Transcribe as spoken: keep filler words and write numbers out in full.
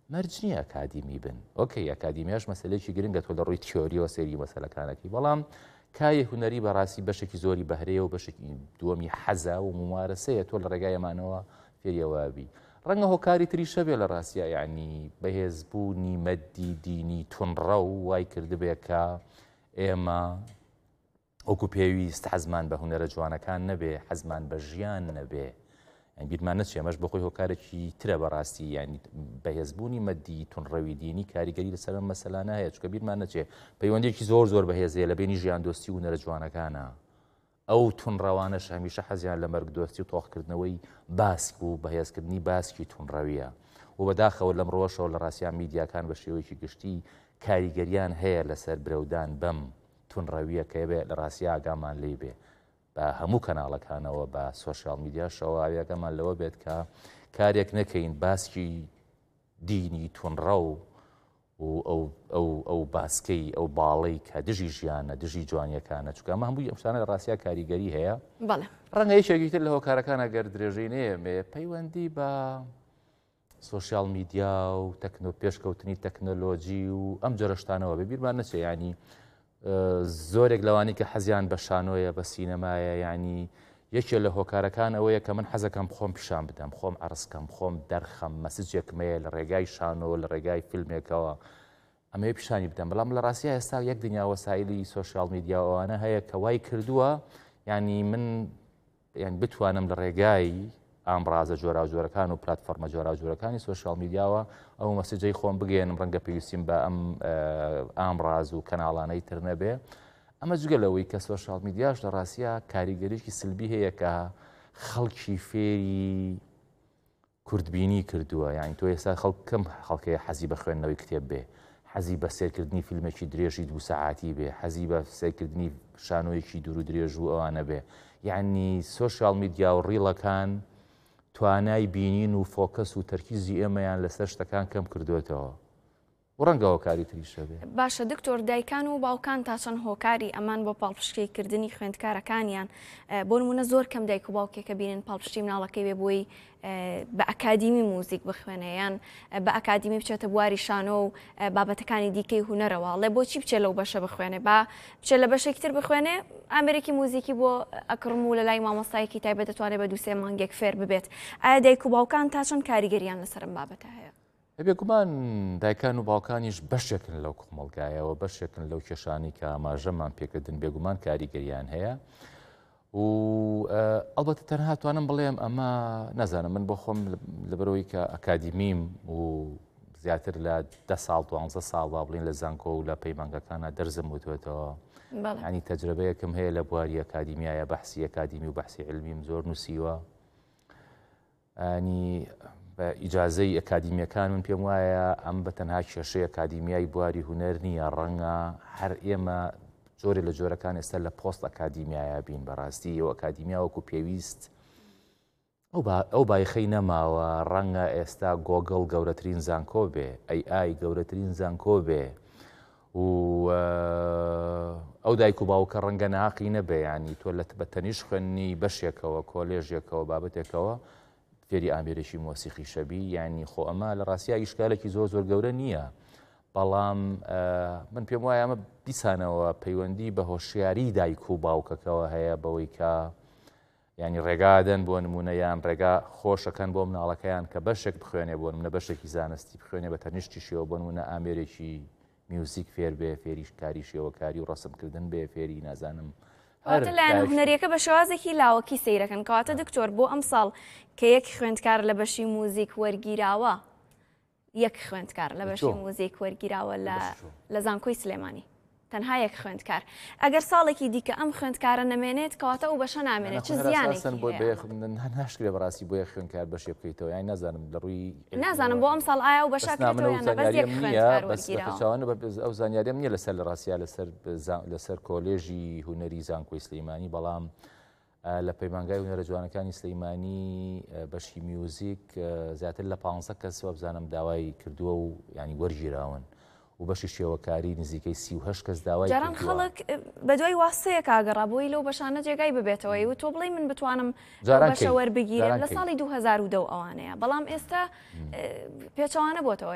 مەرج نییە ئەکادیمی بن ئۆکەی ئەکادیمیاش مەسلەیەکی گرنگە تۆ لە ڕووی تیۆریەوە سێری مەسەلەکانەکەی بەڵام کایە هوەری بەڕاستی بەشێکی زۆری بەهرەیە و بەشێکی دووەمی حەزا و ممارەسەیە تۆ لە ڕێگای ئەمانەوە فێریەوەبی ڕەنگە هۆکاری تریشە بێ لە ڕاستیە یعنی بەهێزبوونی مەدی دینی تونڕە و وای کردبێ کە ئێمە ئەوکو پێویست حەزمان بە هوەرە جوانەکان نەبێ حەزمان بە ژیان نەبێ بیرمان نەچێ ئەمەش بەخۆی هۆکارێکی ترە بەڕاستی ینی بەهێزبوونی مەدی تونڕەوی دینی کاریگەری لەسەر مەسەلانە هەیە چکە بیرمان نەچێ پەیوەندێکی زۆر زۆر بەهێزەیە لە بینی ژیان دۆستی و هوەرە جوانەکانە ئەو تونڕەوانەش هەمیشە حەزیان لە مەرگ دۆستی و تۆخکردنەوەی باسک و بەهێزکردنی باسکی تونڕەویە و بەداخەوە لەم ڕۆژەوە لە ڕاستیان میدیاکان بە شێوەیەکی گشتی کاریگەریان هەیە لەسەر برەودان بەم تونڕەویە کە بێ لە ڕاستی ئاگامان لێ بێ بە هەموو کەناڵەکانەوە بە سۆشیال میدیاشەوە ئاویەکەمان لەوە بێت کە کارێک نەکەین باسکی دینی تونڕە و ئەو باسکەی ئەو باڵی کە دژی ژیانە دژی جوانیەکانە چکە ئەمە هەمووی ئەم شتانە لە ڕاستیا کاریگەری هەیە ڕەنگە هیچێکی تر لە هۆکارەکانە گەر درێژەی نەیەمێ پەیوەندی بە سۆشیال میدیا و تەکنۆ پێشکەوتنی تەکنۆلۆژی و ئەم جۆرەشتانەوە بە بیرمان نەچێ ینی زۆرێک لەوانی کە حەزیان بە شانۆیە بە سینەمایە ینی یەکێ لە هۆکارەکان ئەوەیە کە من حەزەکەم خۆم پیشان بدەم خۆم عرسکەم خۆم دەرخەم مەسجێکمەیە لە ڕێگای شانۆ لە ڕێگای فیلمێکەوە ئەمەیە پیشانی بدەم بەڵام لە ڕاستیە ئێستا یەک دنیا وەسایلی سۆشیال میدیاوانە هەیە کە وای کردووە ینی من یان بتوانم لە ڕێگای ئامڕازە جۆرا جۆرەکان و پلتفۆرمە جۆرا جۆرەکانی سۆشیال میدیاوە ئەو مەسیجەی خۆم بگەێنم ڕەنگە پێویستیم بە ئەم ئامڕاز و کەناڵانەی تر نەبێ ئەمە جگەلەوەی کە سۆشیال میدیاش لە ڕاستیە کاریگەریشی سلبی هەیە کە خەڵکی فێری کوردبینی کردووە یانی تۆ ئێستا خەڵک کەم خەڵکەیە حەزی بە خوێندنەوەی کتێب بێ حەزی بە سێرکردنی فیلمێکی درێژی دوو سەعاتی بێ حەزی بە سێرکردنی شانۆیەکی دوور و درێژ و ئەوانە بێ یعنی سۆشیال میدیا و ڕیڵەکان توانای بینین و فۆکەس و تەرکیزی ئێمەیان لەسەر شتەکان کەم کردوێتەوە و ڕەنگەوە کاری تریشە بێ باشە دکتۆر دایکان و باوکان تا چەند هۆکاری ئەمان بۆ پاڵپشتکردنی خوێندکارەکانیان بۆ نمونە زۆر کەم دایک و باوکێکە بینن پاڵپشتی مناڵەکەی بێ بۆی بە ئەکادیمی موزیک بخوێنەیان بە ئەکادیمی بچێتە بواری شانۆ و بابەتەکانی دیکەی هوەرەوە لێ بۆچی بچێت لەو بەشە بخوێنێ با بچێت لە بەشێکی تر بخوێنێ ئامریکی موزیکی بۆ ئەکڕم و لە لای مامۆستایەکی تایبەت دەتوانێت بە دووسێ مانگێک فێر ببێت ئایا دایک و باوکان تا چەند کاریگەریان لەسەرم بابەتە هەیە بێگومان دایکان و باوکانیش بەشێکن لەو کۆمەڵگایەوە بەشێکن لەو کێشانی کە ئاماژەمان پێکردن بێگومان کاریگەریان هەیە و ئەڵبەتە تەنها توانم بڵێم ئەمە نەزانم من بۆ خۆم لەبەرەوەی کە ئەکادیمیم و زیاتر لە دە ساڵ دوانزە ساڵ با بڵین لە زانکۆ و لە پەیمانگەکانە دەرزم وتوێتەوە ینی تەجربەیەکم هەیە لە بواری ئەکادیمیایە بەحسی ئەکادیمی و بەحسی علمیم زۆر نووسیوە ینی بە ئیجازەی ئەکادیمیەکان من پێم وایە ئەم بە تەنها کێشەی ئەکادیمیای بواری هوەر نییە ڕەنگە هەر ئێمە جۆرە لە جۆرەکان ئێستا لە پۆست ئەکادیمیایە بین بەڕاستی ئەو ئەکادیمیا وەکو پێویست ئەو بایخەی نەماوە ڕەنگە ئێستا گۆگڵ گەورەترین زانکۆ بێ ئەی ئای گەورەترین زانکۆ بێ و ئەو دایک و باوکە ڕەنگە ناقی نەبێ ینی تۆ لە بە تەنیش خوێنی بەشێکەوە کۆلێژێکەوە بابەتێکەوە فێری ئامێرێکی مۆسیقی شەبی ینی خۆ ئەمە لە ڕاستیە ئیشکالێکی زۆر زۆر گەورە نییە بەڵام من پێم وایە ئەمە بیسانەوە پەیوەندی بە هۆشیاری دایک و باوکەکەەوە هەیە بەوەی کە ینی ڕێگادەن بۆ نمونە یان ڕێگا خۆشەکەن بۆ مناڵەکەیان کە بەشێک بخوێنێ بۆ نمونە بەشێکی زانستی بخوێنێ بە تەنیشتیشەوە بۆ نمونە ئامێرێکی میوزیک فێر بێ فێریش کاری شێوەکاری و ڕەسمکردن بێ فێری نازانم لایەن هوەریەکە بە شێوازێکی لاوەکی سەیرەکەن کەواتە دکتۆر بۆ ئەم ساڵ کە یەک خوێندکار لە بەشی موزیک وەرگیراوە یەک خوێندکار لە بەشی موزیک وەرگیراوە لە زانکۆی سلێمانی تەنها یەک خوێندکار ئەگەر ساڵێکی دیکە ئەم خوێندکارە نەمێنێت کەواتە ئەو بەشە نامێنێت چ زیانێکی ناشکرێ بەڕاستی بۆ یەک خوێندکار بەشێ بکەیتەوە یان نازانم لە ڕووی نازانم بۆ ئەم ساڵ ئایا و بەشەکەوانە ئەو زانیاریم نییە لەسەر لە ڕاستیا لەسەر کۆلێژی هوەری زانکۆی سلەیمانی بەڵام لە پەیمانگای هوەرە جوانەکانی سلەیمانی بەشی میوزیک زیاتر لە پانزە کەسەوە بزانم داوای کردووە و ینی وەرگیراون و بەشی شێوەکاری نزیکەی سی و هەشت کەس داوای جاران خەڵک بە دوای واستەیە کاگەڕا بۆی لەو بەشانە جێگای ببێتەوەی و تۆ بڵێ من بتوانم بەشە وەربگیرم لە ساڵی دوو هەزار و دە ئەوانەیە بەڵام ئێستا پێچەوانە بۆتەوە